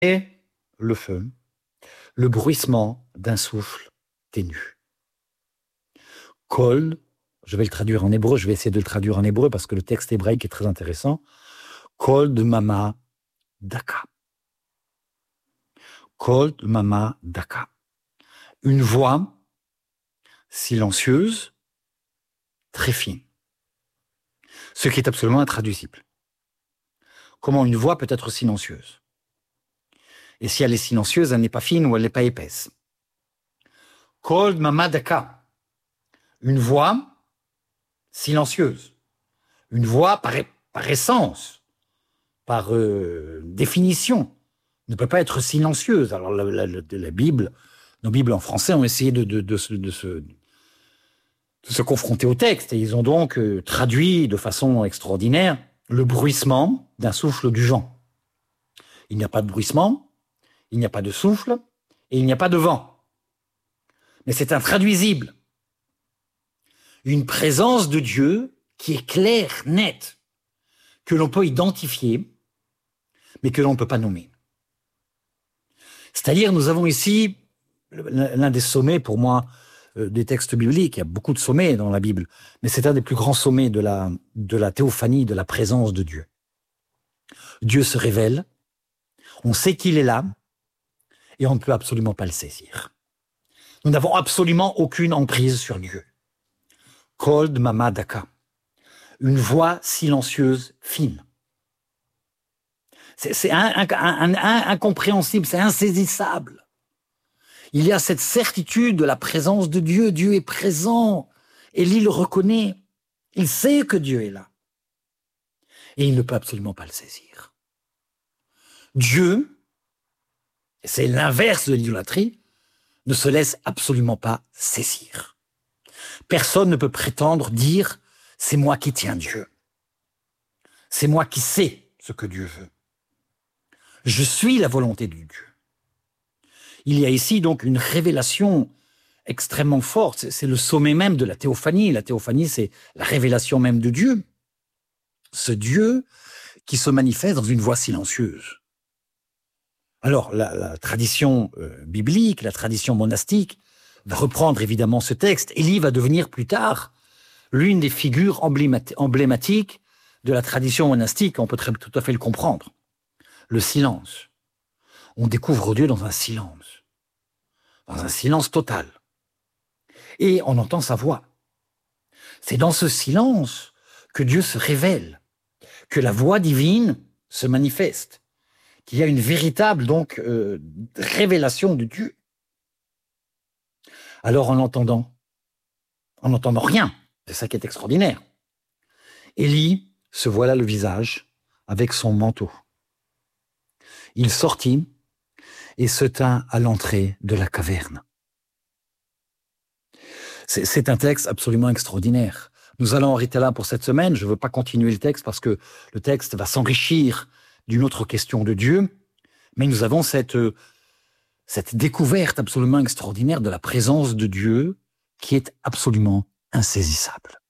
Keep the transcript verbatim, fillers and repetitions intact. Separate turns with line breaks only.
Et le feu, le bruissement d'un souffle ténu. Kol, je vais le traduire en hébreu, je vais essayer de le traduire en hébreu parce que le texte hébraïque est très intéressant. Kol de mama daka. Kol de mama daka. Une voix silencieuse, très fine. Ce qui est absolument intraduisible. Comment une voix peut être silencieuse? Et si elle est silencieuse, elle n'est pas fine ou elle n'est pas épaisse. Kol mama daka. Une voix silencieuse. Une voix par, par essence, par euh, définition, ne peut pas être silencieuse. Alors la, la, la, la Bible, nos Bibles en français ont essayé de, de, de, de, de, se, de se confronter au texte et ils ont donc euh, traduit de façon extraordinaire le bruissement d'un souffle du vent. Il n'y a pas de bruissement, il n'y a pas de souffle et il n'y a pas de vent. Mais c'est intraduisible. Une présence de Dieu qui est claire, nette, que l'on peut identifier, mais que l'on ne peut pas nommer. C'est-à-dire, nous avons ici l'un des sommets, pour moi, des textes bibliques. Il y a beaucoup de sommets dans la Bible, mais c'est un des plus grands sommets de la, de la théophanie, de la présence de Dieu. Dieu se révèle, on sait qu'il est là, et on ne peut absolument pas le saisir. Nous n'avons absolument aucune emprise sur Dieu. Kol mama daka. Une voix silencieuse, fine. C'est, c'est un, un, un, un, incompréhensible, c'est insaisissable. Il y a cette certitude de la présence de Dieu. Dieu est présent. Élie le reconnaît. Il sait que Dieu est là. Et il ne peut absolument pas le saisir. Dieu, et c'est l'inverse de l'idolâtrie, ne se laisse absolument pas saisir. Personne ne peut prétendre dire « c'est moi qui tiens Dieu ». C'est moi qui sais ce que Dieu veut. Je suis la volonté de Dieu. Il y a ici donc une révélation extrêmement forte. C'est le sommet même de la théophanie. La théophanie, c'est la révélation même de Dieu. Ce Dieu qui se manifeste dans une voix silencieuse. Alors, la, la tradition euh, biblique, la tradition monastique, va reprendre évidemment ce texte. Élie va devenir plus tard l'une des figures emblématiques de la tradition monastique. On peut très, tout à fait le comprendre. Le silence. On découvre Dieu dans un silence. Dans un silence total. Et on entend sa voix. C'est dans ce silence que Dieu se révèle, que la voix divine se manifeste, qu'il y a une véritable donc euh, révélation de Dieu. Alors en l'entendant, en n'entendant rien, c'est ça qui est extraordinaire, Élie se voila le visage avec son manteau. Il sortit et se tint à l'entrée de la caverne. C'est, c'est un texte absolument extraordinaire. Nous allons arrêter là pour cette semaine. Je ne veux pas continuer le texte parce que le texte va s'enrichir d'une autre question de Dieu. Mais nous avons cette, cette découverte absolument extraordinaire de la présence de Dieu qui est absolument insaisissable.